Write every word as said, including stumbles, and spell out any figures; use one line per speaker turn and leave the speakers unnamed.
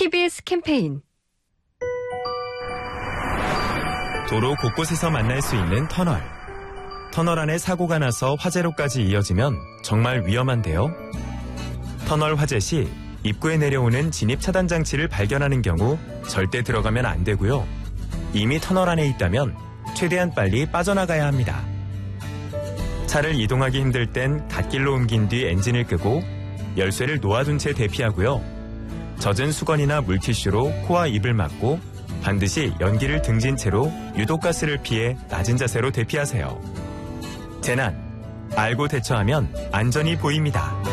티비에스 캠페인.
도로 곳곳에서 만날 수 있는 터널. 터널 안에 사고가 나서 화재로까지 이어지면 정말 위험한데요. 터널 화재 시 입구에 내려오는 진입 차단 장치를 발견하는 경우 절대 들어가면 안 되고요. 이미 터널 안에 있다면 최대한 빨리 빠져나가야 합니다. 차를 이동하기 힘들 땐 갓길로 옮긴 뒤 엔진을 끄고 열쇠를 놓아둔 채 대피하고요. 젖은 수건이나 물티슈로 코와 입을 막고 반드시 연기를 등진 채로 유독가스를 피해 낮은 자세로 대피하세요. 재난, 알고 대처하면 안전이 보입니다.